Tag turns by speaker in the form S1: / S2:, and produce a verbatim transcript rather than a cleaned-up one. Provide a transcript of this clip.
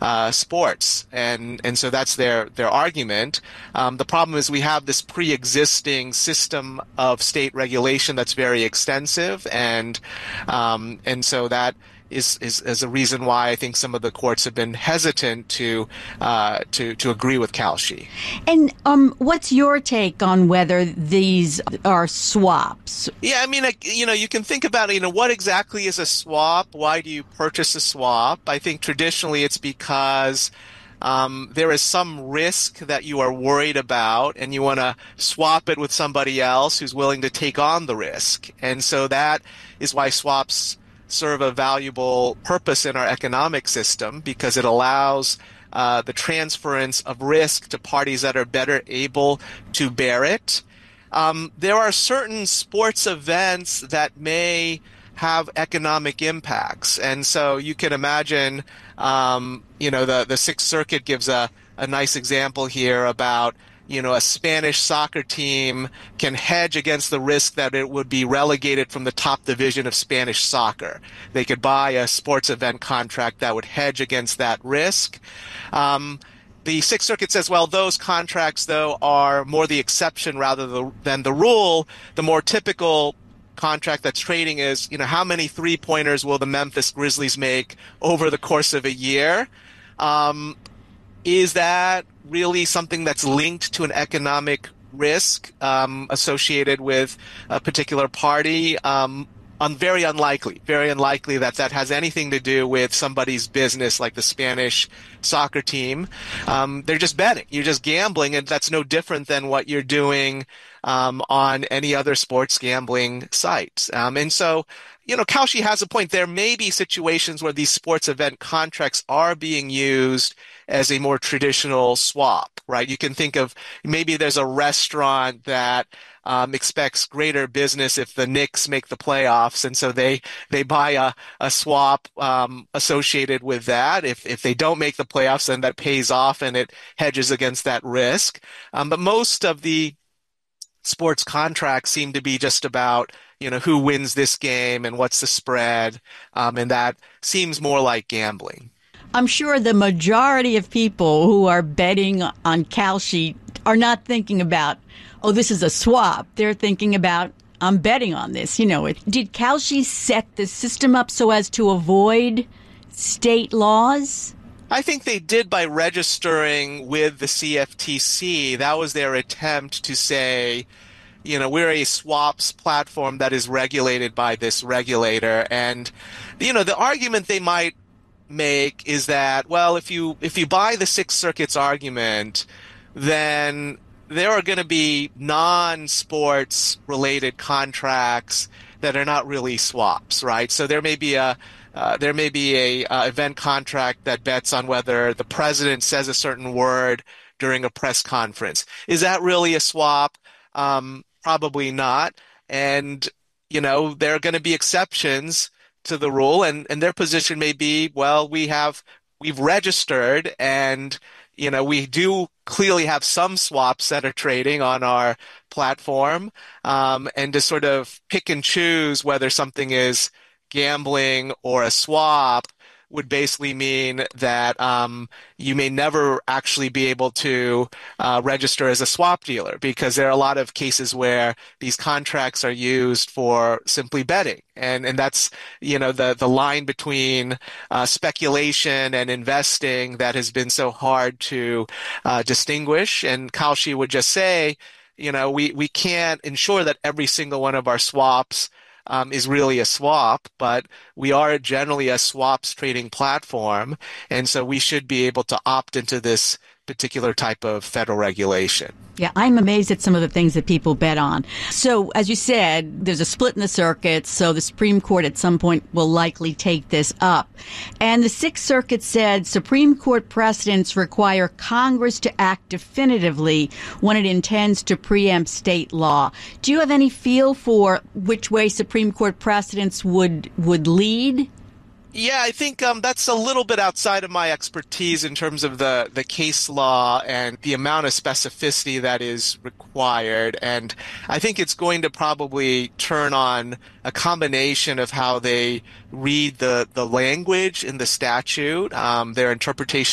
S1: uh, sports, and and so that's their their argument. Um, the problem is we have this pre-existing system of state regulation that's very extensive, and um, and so that is, is is a reason why I think some of the courts have been hesitant to uh, to to agree with Kalshi.
S2: And um, what's your take on whether these are swaps?
S1: Yeah, I mean, you know, you can think about it. You know, what exactly is a swap? Why do you purchase a swap? I think traditionally it's because Um, there is some risk that you are worried about, and you want to swap it with somebody else who's willing to take on the risk. And so that is why swaps serve a valuable purpose in our economic system, because it allows uh, the transference of risk to parties that are better able to bear it. Um, there are certain sports events that may have economic impacts. And so you can imagine, um, you know, the, the Sixth Circuit gives a, a nice example here about, you know, a Spanish soccer team can hedge against the risk that it would be relegated from the top division of Spanish soccer. They could buy a sports event contract that would hedge against that risk. Um, The Sixth Circuit says, well, those contracts, though, are more the exception rather than the rule. The more typical contract that's trading is, you know, how many three-pointers will the Memphis Grizzlies make over the course of a year? Um, is that really something that's linked to an economic risk um, associated with a particular party? Um, un- very unlikely, very unlikely that that has anything to do with somebody's business like the Spanish soccer team. Um, they're just betting. You're just gambling, and that's no different than what you're doing um, on any other sports gambling sites. Um, and so, you know, Kalshi has a point. There may be situations where these sports event contracts are being used as a more traditional swap, right? You can think of maybe there's a restaurant that um, expects greater business if the Knicks make the playoffs, and so they they buy a, a swap um, associated with that. If if they don't make the playoffs, then that pays off and it hedges against that risk. Um, but most of the sports contracts seem to be just about, you know, who wins this game and what's the spread, um, and that seems more like gambling.
S2: I'm sure the majority of people who are betting on Kalshi are not thinking about, oh, this is a swap. They're thinking about, I'm betting on this. You know, it, did Kalshi set the system up so as to avoid state laws?
S1: I think they did by registering with the C F T C. That was their attempt to say, you know, we're a swaps platform that is regulated by this regulator. And, you know, the argument they might make is that, well, if you if you buy the Sixth Circuit's argument, then there are going to be non-sports related contracts that are not really swaps, right? So there may be a uh, there may be a uh, event contract that bets on whether the president says a certain word during a press conference. Is that really a swap? Um, probably not. And, you know, there are going to be exceptions to the rule, and, and their position may be, well, we have, we've registered, and, you know, we do clearly have some swaps that are trading on our platform, um, and to sort of pick and choose whether something is gambling or a swap would basically mean that um, you may never actually be able to uh, register as a swap dealer, because there are a lot of cases where these contracts are used for simply betting. And and that's, you know, the, the line between uh, speculation and investing that has been so hard to uh, distinguish. And Kalshi would just say, you know, we, we can't ensure that every single one of our swaps Um, is really a swap, but we are generally a swaps trading platform, and so we should be able to opt into this particular type of federal regulation.
S2: Yeah, I'm amazed at some of the things that people bet on. So, as you said, there's a split in the circuit, so the Supreme Court at some point will likely take this up. And the Sixth Circuit said Supreme Court precedents require Congress to act definitively when it intends to preempt state law. Do you have any feel for which way Supreme Court precedents would would lead?
S1: Yeah, I think um, that's a little bit outside of my expertise in terms of the, the case law and the amount of specificity that is required. And I think it's going to probably turn on a combination of how they read the, the language in the statute, um, their interpretation